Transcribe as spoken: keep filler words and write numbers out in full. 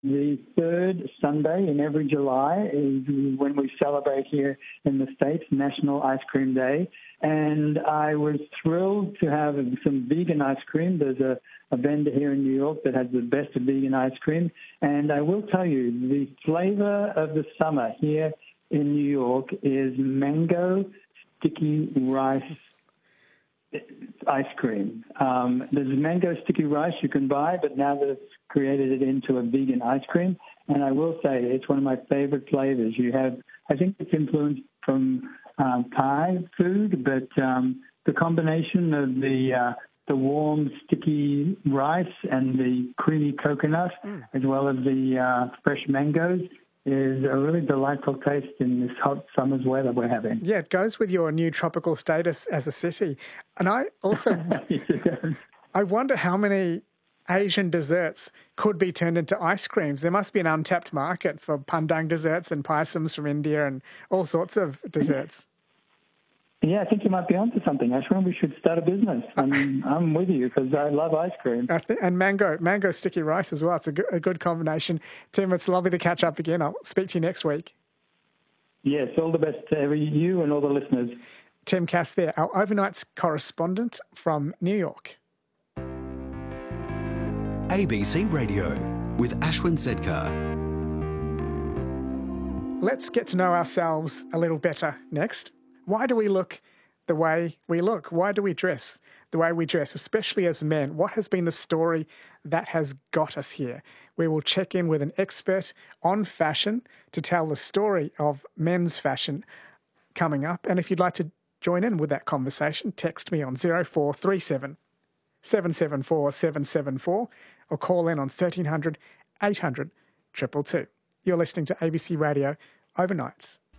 The third Sunday in every July is when we celebrate here in the States National Ice Cream Day. And I was thrilled to have some vegan ice cream. There's a, a vendor here in New York that has the best of vegan ice cream. And I will tell you, the flavor of the summer here in New York is mango sticky rice ice cream. Um, there's mango sticky rice you can buy, but now they've created it into a vegan ice cream. And I will say it's one of my favorite flavors. You have, I think it's influenced from um, Thai food, but um, the combination of the uh, the warm sticky rice and the creamy coconut, mm. as well as the uh, fresh mangoes, is a really delightful taste in this hot summer's weather we're having. Yeah, it goes with your new tropical status as a city. And I also, I wonder how many Asian desserts could be turned into ice creams. There must be an untapped market for pandang desserts and paisams from India and all sorts of desserts. Yeah, I think you might be onto something, Ashwin. We should start a business. I'm, I'm with you because I love ice cream. And mango, mango sticky rice as well. It's a good, a good combination. Tim, it's lovely to catch up again. I'll speak to you next week. Yes, all the best to you and all the listeners. Tim Cass there, our overnights correspondent from New York. A B C Radio with Ashwin Sedkar. Let's get to know ourselves a little better next. Why do we look the way we look? Why do we dress the way we dress, especially as men? What has been the story that has got us here? We will check in with an expert on fashion to tell the story of men's fashion coming up. And if you'd like to join in with that conversation, text me on zero four three seven, seven seven four, seven seven four or call in on thirteen hundred, eight hundred, two two two. You're listening to A B C Radio Overnights.